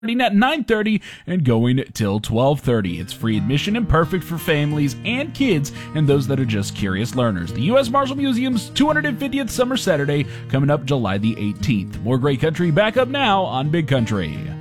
starting at 9:30 and going till 12:30. It's free admission and perfect for families and kids and those that are just curious learners. The U.S. Marshall Museum's 250th Summer Saturday coming up July the 18th. More Great Country back up now on Big Country.